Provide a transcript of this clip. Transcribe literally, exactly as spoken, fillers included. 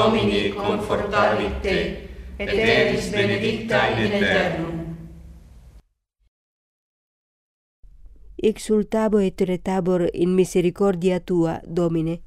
Domini confortavit te, et eris benedicta in aeternum. Exultabo et retabor in misericordia tua, Domine,